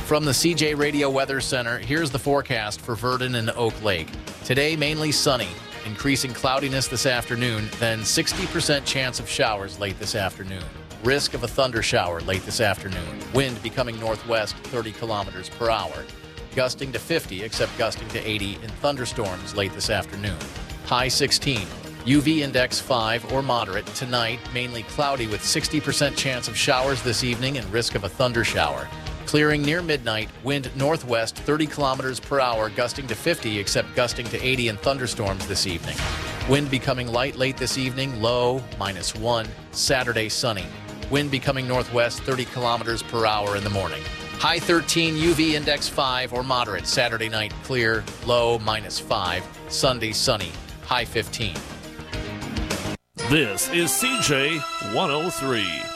From the CJ Radio Weather Center, here's the forecast for Verdon and Oak Lake. Today, mainly sunny. Increasing cloudiness this afternoon, then 60% chance of showers late this afternoon. Risk of a thunder shower late this afternoon. Wind becoming northwest 30 kilometers per hour. Gusting to 50, except gusting to 80 in thunderstorms late this afternoon. High 16. UV index 5 or moderate. Tonight, mainly cloudy with 60% chance of showers this evening and risk of a thunder shower. Clearing near midnight, wind northwest 30 kilometers per hour, gusting to 50, except gusting to 80 in thunderstorms this evening. Wind becoming light late this evening, low -1. Saturday, sunny. Wind becoming northwest 30 kilometers per hour in the morning. High 13, UV index 5 or moderate. Saturday night, clear, low -5. Sunday, sunny, high 15. This is CJ 103.